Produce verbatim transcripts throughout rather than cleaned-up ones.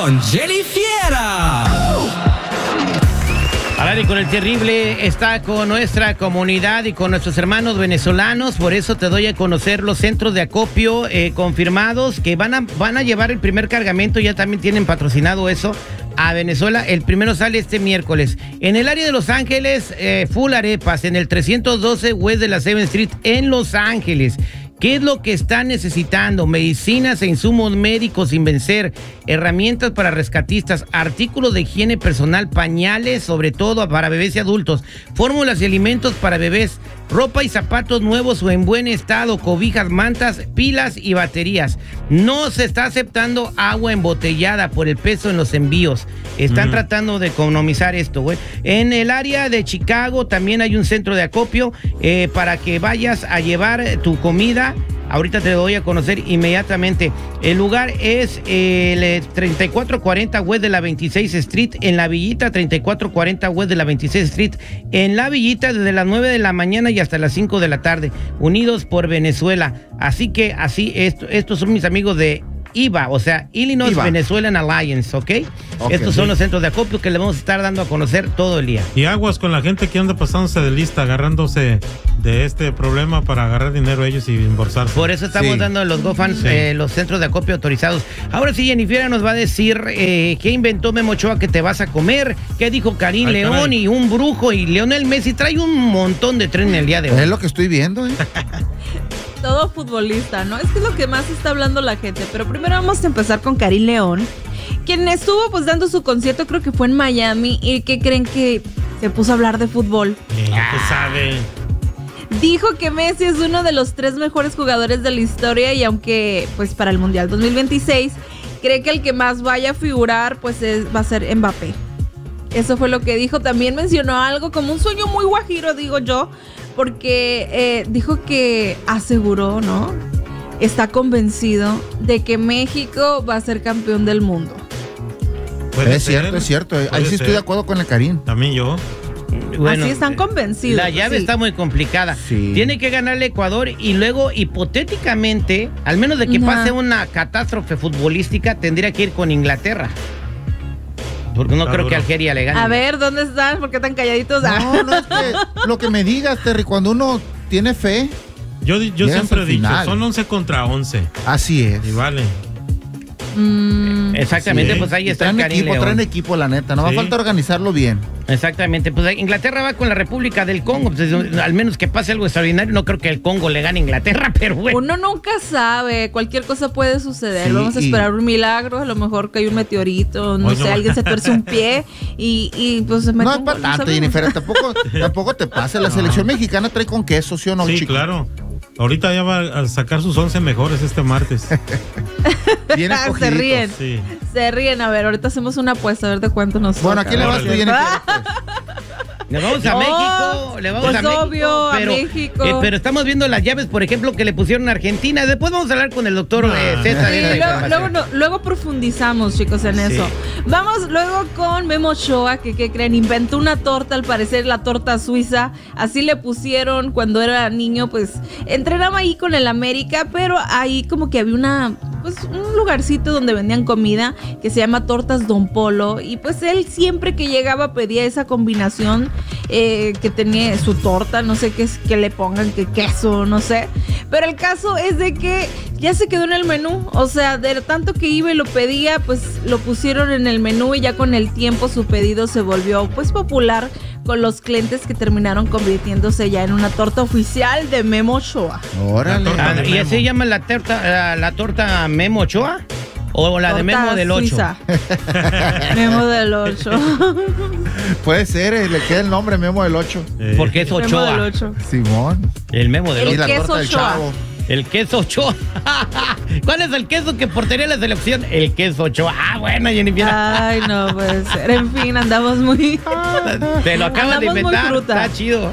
con Jenny Fiera. Ahora, y con el terrible está con nuestra comunidad y con nuestros hermanos venezolanos. Por eso te doy a conocer los centros de acopio eh, confirmados que van a, van a llevar el primer cargamento. Ya también tienen patrocinado eso a Venezuela. El primero sale este miércoles. En el área de Los Ángeles, eh, Full Arepas, en el trescientos doce West de la Seventh Street, en Los Ángeles. ¿Qué es lo que están necesitando? Medicinas e insumos médicos sin vencer, herramientas para rescatistas, artículos de higiene personal, pañales, sobre todo para bebés y adultos, fórmulas y alimentos para bebés, ropa y zapatos nuevos o en buen estado, cobijas, mantas, pilas y baterías. No se está aceptando agua embotellada por el peso en los envíos. Están mm. tratando de economizar esto, güey. En el área de Chicago también hay un centro de acopio eh, para que vayas a llevar tu comida. Ahorita te lo voy a conocer inmediatamente. El lugar es el treinta y cuatro cuarenta West de la veintiséis Street, en La Villita, treinta y cuatro cuarenta West de la veintiséis Street, en La Villita, desde las nueve de la mañana y hasta las cinco de la tarde. Unidos por Venezuela. Así que así, esto, estos son mis amigos de I V A, o sea, Illinois I V A. Venezuelan Alliance, ¿okay? ¿ok? Estos son los centros de acopio que le vamos a estar dando a conocer todo el día. Y aguas con la gente que anda pasándose de lista, agarrándose de este problema para agarrar dinero ellos y embolsarse. Por eso estamos sí. dando los GoFans, sí. eh, los centros de acopio autorizados. Ahora sí, Jennifer nos va a decir eh, qué inventó Memo Ochoa que te vas a comer, qué dijo Karim Ay, León caray. y un brujo y Lionel Messi. Trae un montón de tren el día de hoy. Es lo que estoy viendo, ¿eh? Todo futbolista, ¿no? Es que es lo que más está hablando la gente. Pero primero vamos a empezar con Karim León, quien estuvo pues dando su concierto, creo que fue en Miami. ¿Y qué creen que se puso a hablar de fútbol? ¿Qué ah. sabe? Dijo que Messi es uno de los tres mejores jugadores de la historia y aunque pues para el Mundial dos mil veintiséis cree que el que más vaya a figurar pues es, va a ser Mbappé. Eso fue lo que dijo. También mencionó algo como un sueño muy guajiro, digo yo, porque eh, dijo que aseguró, ¿no? Está convencido de que México va a ser campeón del mundo. Es cierto, es cierto. Ahí sí ser. estoy de acuerdo con el Karim. También yo. Bueno, así están convencidos. La llave sí. está muy complicada. Sí. Tiene que ganarle Ecuador y luego, hipotéticamente, al menos de que Ajá. pase una catástrofe futbolística, tendría que ir con Inglaterra. Porque no Está creo duro. que Algeria le gane. A ver, ¿dónde están? ¿Por qué tan calladitos? No, no, es que lo que me digas, Terry, cuando uno tiene fe. Yo, yo siempre he dicho, final. son once contra once. Así es. Y vale. Mm, Exactamente, sí. pues ahí está el Karim equipo, León. Traen equipo, la neta. No sí. va a falta organizarlo bien. Exactamente, pues Inglaterra va con la República del Congo, pues, al menos que pase algo extraordinario. No creo que el Congo le gane a Inglaterra, pero bueno. Uno nunca sabe, cualquier cosa puede suceder. Sí, Vamos a esperar y... un milagro, a lo mejor que hay un meteorito, no bueno. sé, alguien se tuerce un pie y, y pues se mete No un es para tanto, Jennifer, tampoco, tampoco te pase. La no. selección mexicana trae con queso, ¿sí o no, Sí, chico? claro. Ahorita ya va a sacar sus once mejores este martes. Bien Se ríen. Sí. Se ríen. A ver, ahorita hacemos una apuesta a ver de cuánto nos Bueno, toca. ¿a quién le vas tú, Jennifer? Le vamos a no, México, le vamos pues a México, obvio, pero, a México. Eh, pero estamos viendo las llaves, por ejemplo, que le pusieron a Argentina. Después vamos a hablar con el doctor ah. eh, César. Sí, luego, luego, no, luego profundizamos, chicos, en sí. eso. Vamos luego con Memo Ochoa, que ¿qué creen? Inventó una torta, al parecer la torta suiza. Así le pusieron cuando era niño, pues entrenaba ahí con el América, pero ahí como que había una... pues un lugarcito donde vendían comida que se llama Tortas Don Polo y pues él siempre que llegaba pedía esa combinación eh, que tenía su torta, no sé qué es que le pongan, que queso, no sé, pero el caso es de que ya se quedó en el menú, o sea, de tanto que iba y lo pedía, pues lo pusieron en el menú y ya con el tiempo su pedido se volvió pues popular con los clientes que terminaron convirtiéndose ya en una torta oficial de Memo Ochoa. Órale. Ah, ¿y así se llama la torta, la, la torta Memo Ochoa? ¿O la torta de Memo del ocho? Memo del ocho. Puede ser, eh, le queda el nombre Memo del ocho. Eh. Porque es Ochoa. Memo del ocho. Simón. El Memo del ocho. El la queso torta del Ochoa. Chavo. El queso Ochoa. ¿Cuál es el queso que portaría la selección? El queso Ochoa. Ah, bueno, Jennifer. Ay, no puede ser. En fin, andamos muy... Te lo acabas de inventar. Está chido.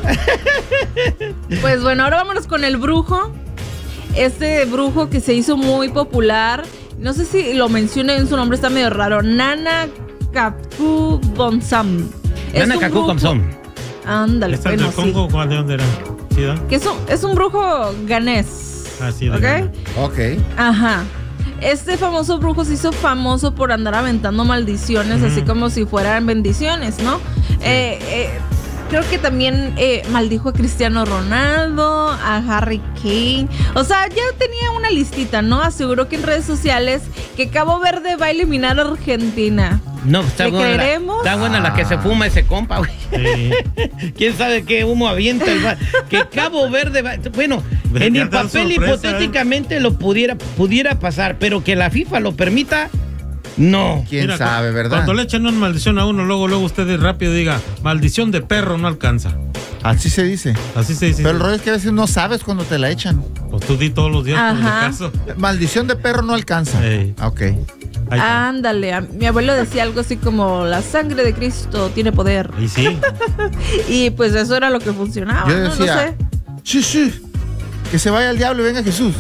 Pues bueno, ahora vámonos con el brujo. Este brujo que se hizo muy popular. No sé si lo mencioné en su nombre, está medio raro. Nana Kaku Bonsam. Nana Kaku Bonsam. Ándale, ¿Está bueno, del Congo? sí. ¿De dónde era? ¿Sí, da? Que es un, es un brujo ganés. Ah, sí, de ¿Ok? Ghana. Ok. Ajá. Este famoso brujo se hizo famoso por andar aventando maldiciones, uh-huh. así como si fueran bendiciones, ¿no? Eh, eh, creo que también eh, maldijo a Cristiano Ronaldo, a Harry Kane. O sea, ya tenía una listita, ¿no? Aseguró que en redes sociales que Cabo Verde va a eliminar a Argentina. No, está buena, la, está buena ah. la que se fuma ese compa, güey. Sí. ¿Quién sabe qué humo avienta? El que Cabo Verde va... Bueno, de en el papel sorpresa, hipotéticamente eh. lo pudiera, pudiera pasar, pero que la FIFA lo permita... No. ¿Quién Mira, sabe, verdad? Cuando le echan una maldición a uno, luego, luego usted rápido diga, maldición de perro no alcanza. Así se dice. Así se dice. Pero el rollo es que a veces no sabes cuando te la echan. Pues tú di todos los días por mi caso. Maldición de perro no alcanza. Hey. Ok. Ándale, mi abuelo decía algo así como la sangre de Cristo tiene poder. Y sí. Y pues eso era lo que funcionaba. Yo decía, ¿no? No sé. Sí, sí. Que se vaya al diablo y venga Jesús.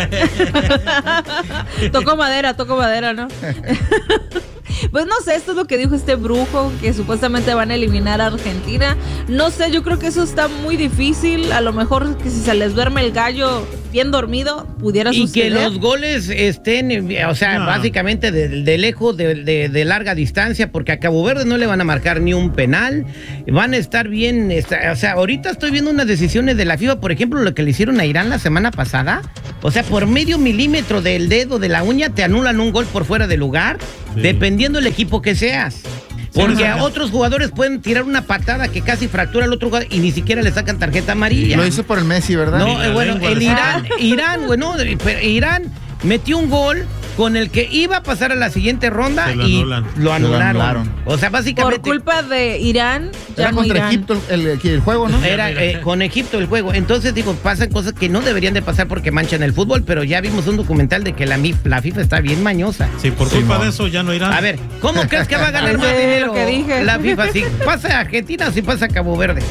Toco madera, toco madera, ¿no? Pues no sé, esto es lo que dijo este brujo, que supuestamente van a eliminar a Argentina. No sé, yo creo que eso está muy difícil. A lo mejor que si se les duerme el gallo bien dormido, pudiera y suceder. Y que los goles estén, o sea, no. básicamente de, de lejos, de, de, de larga distancia, porque a Cabo Verde no le van a marcar ni un penal. Van a estar bien, o sea, ahorita estoy viendo unas decisiones de la FIFA, por ejemplo, lo que le hicieron a Irán la semana pasada. O sea, por medio milímetro del dedo de la uña te anulan un gol por fuera de lugar, sí. dependiendo del equipo que seas. Porque sí, a otros jugadores pueden tirar una patada que casi fractura al otro jugador y ni siquiera le sacan tarjeta amarilla. Lo hizo por el Messi, ¿verdad? No, eh, bueno, el Irán, Irán, bueno, Irán metió un gol con el que iba a pasar a la siguiente ronda lo y anulan. lo anularon. Lo anularon. O sea, básicamente... Por culpa de Irán, ya Era contra Irán. Egipto el, el, el juego, ¿no? Era eh, con Egipto el juego. Entonces, digo, pasan cosas que no deberían de pasar porque manchan el fútbol, pero ya vimos un documental de que la, la FIFA está bien mañosa. Sí, por culpa sí, de eso ya no Irán. A ver, ¿cómo crees que va a ganar más dinero lo que dije. la FIFA? Si pasa a Argentina o si pasa a Cabo Verde.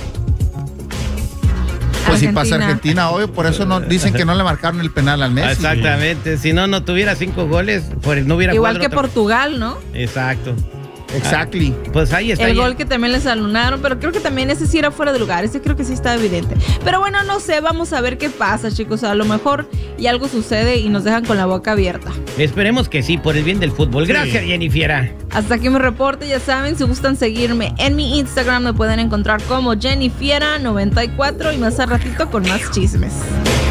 Pues si pasa Argentina, obvio, por eso no dicen que no le marcaron el penal al Messi. Exactamente, si no, no tuviera cinco goles, pues no hubiera igual que otro... Portugal, ¿no? Exacto. Exactly. Ah, pues ahí está. El ahí. gol que también les anularon, pero creo que también ese sí era fuera de lugar, ese creo que sí está evidente. Pero bueno, no sé, vamos a ver qué pasa, chicos. A lo mejor y algo sucede y nos dejan con la boca abierta. Esperemos que sí, por el bien del fútbol. Gracias, sí. Jennifer. Hasta aquí mi reporte, ya saben, si gustan seguirme en mi Instagram me pueden encontrar como Jennifer noventa y cuatro y más a ratito con más chismes.